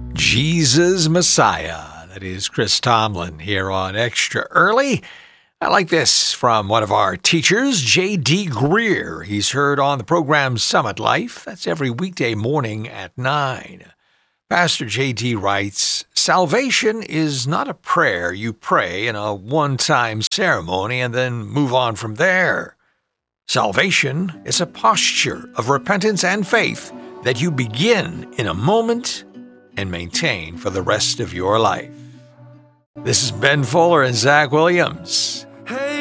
Jesus Messiah. That is Chris Tomlin here on Extra Early. I like this from one of our teachers, J.D. Greer. He's heard on the program Summit Life. That's every weekday morning at 9. Pastor J.D. writes, "Salvation is not a prayer you pray in a one-time ceremony and then move on from there. Salvation is a posture of repentance and faith that you begin in a moment and maintain for the rest of your life." This is Ben Fuller and Zach Williams.